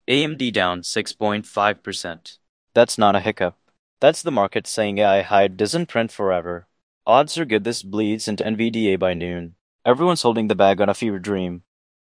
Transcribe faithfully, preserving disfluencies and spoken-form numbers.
A M D down six point five percent. That's not a hiccup. That's the market saying A I hype doesn't print forever. Odds are good this bleeds into NVDA by noon. Everyone's holding the bag on a fever dream.